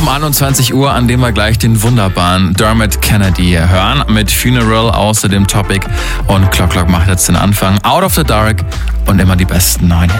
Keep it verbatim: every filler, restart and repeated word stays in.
um einundzwanzig Uhr, an dem wir gleich den wunderbaren Dermot Kennedy hören mit Funeral, außerdem Topic, und Clock Clock macht jetzt den Anfang. Out of the Dark und immer die besten neuen